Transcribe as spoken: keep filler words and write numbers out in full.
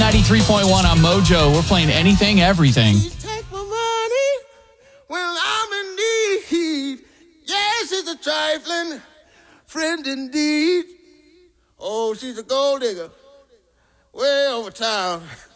ninety-three point one on Mojo. We're playing anything, everything. Take my money when I'm in need. Yes, it's a trifling friend indeed. Oh, she's a gold digger way over town.